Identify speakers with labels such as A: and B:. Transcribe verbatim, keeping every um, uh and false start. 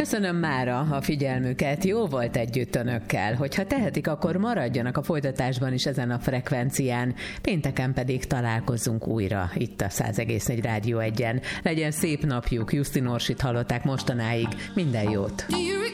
A: Köszönöm mára a figyelmüket, jó volt együtt önökkel. Hogyha tehetik, akkor maradjanak a folytatásban is ezen a frekvencián. Pénteken pedig találkozzunk újra itt a száz egész négy Rádió egyen. Legyen szép napjuk, Justin Orsit hallották mostanáig. Minden jót!